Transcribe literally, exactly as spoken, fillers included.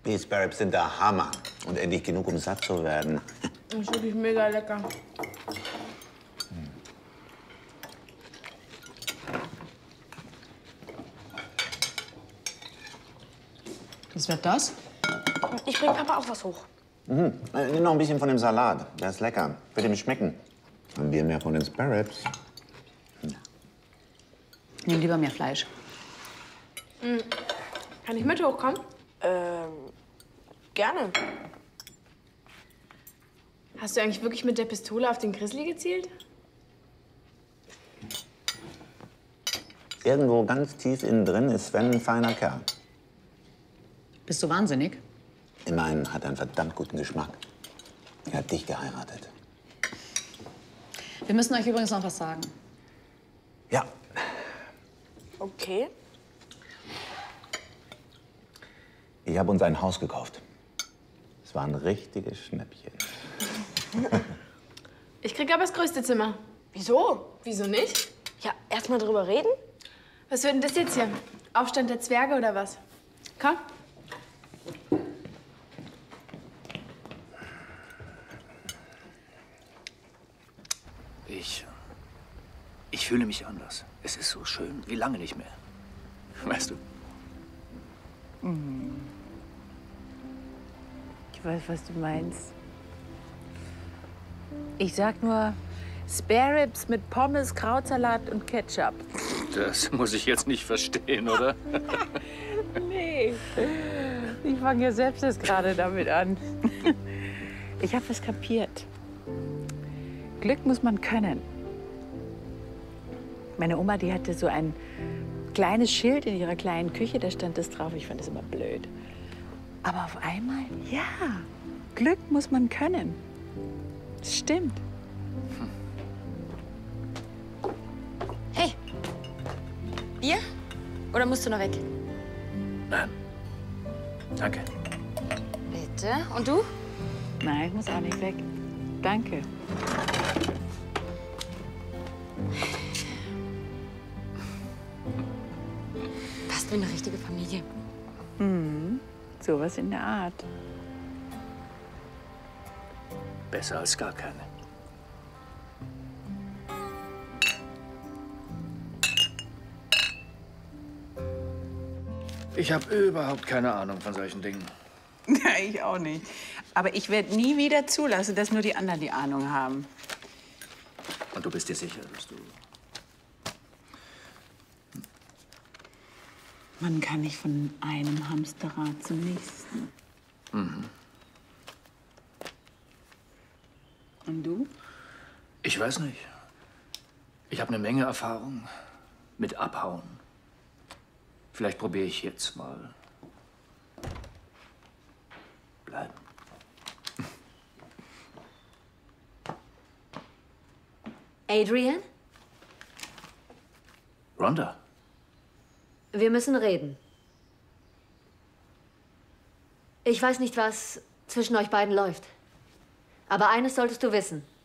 Die Spare Ribs sind der Hammer. Und endlich genug, um satt zu werden. Das ist wirklich mega lecker. Was wird das? Ich bring Papa auch was hoch. Mhm. Nimm noch ein bisschen von dem Salat. Der ist lecker. Wird ihm schmecken. Haben wir mehr von den Spare Ribs? Hm. Nimm lieber mehr Fleisch. Mhm. Kann ich mit hochkommen? Ähm, gerne. Hast du eigentlich wirklich mit der Pistole auf den Grizzly gezielt? Irgendwo ganz tief innen drin ist Sven ein feiner Kerl. Bist du wahnsinnig? Immerhin hat er einen verdammt guten Geschmack. Er hat dich geheiratet. Wir müssen euch übrigens noch was sagen. Ja. Okay. Ich habe uns ein Haus gekauft. Es war ein richtiges Schnäppchen. Ich krieg aber das größte Zimmer. Wieso? Wieso nicht? Ja, erst mal drüber reden. Was wird denn das jetzt hier? Aufstand der Zwerge oder was? Komm. Ich. Ich fühle mich anders. Es ist so schön wie lange nicht mehr. Weißt du? Ich weiß, was du meinst. Ich sag nur Spare Ribs mit Pommes, Krautsalat und Ketchup. Das muss ich jetzt nicht verstehen, oder? Nee, ich fange ja selbst erst gerade damit an. Ich habe was kapiert. Glück muss man können. Meine Oma, die hatte so ein kleines Schild in ihrer kleinen Küche, da stand das drauf. Ich fand das immer blöd. Aber auf einmal, ja, Glück muss man können. Das stimmt. Hey, Bier? Oder musst du noch weg? Nein. Danke. Bitte. Und du? Nein, ich muss auch nicht weg. Danke. Passt wie eine richtige Familie. Mhm. Sowas in der Art. Besser als gar keine. Ich habe überhaupt keine Ahnung von solchen Dingen. Ja, ich auch nicht. Aber ich werde nie wieder zulassen, dass nur die anderen die Ahnung haben. Und du bist dir sicher, dass du... Man kann nicht von einem Hamsterrad zum nächsten. Mhm. Und du? Ich weiß nicht. Ich habe eine Menge Erfahrung mit Abhauen. Vielleicht probiere ich jetzt mal bleiben. Adrian, Rhonda? wir müssen reden. Ich weiß nicht, was zwischen euch beiden läuft. Aber eines solltest du wissen.